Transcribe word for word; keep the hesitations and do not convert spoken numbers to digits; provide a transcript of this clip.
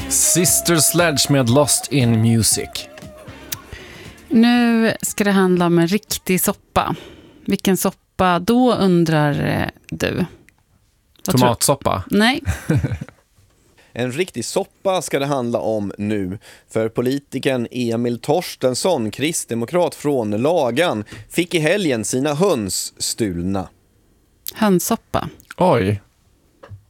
Sister Sledge med Lost in Music. Nu ska det handla om en riktig soppa. Vilken soppa då, undrar du? Vad Tomatsoppa? tror... Nej. En riktig soppa ska det handla om nu, för politikern Emil Torstensson, kristdemokrat från Lagan, fick i helgen sina höns stulna. Hönssoppa. Oj.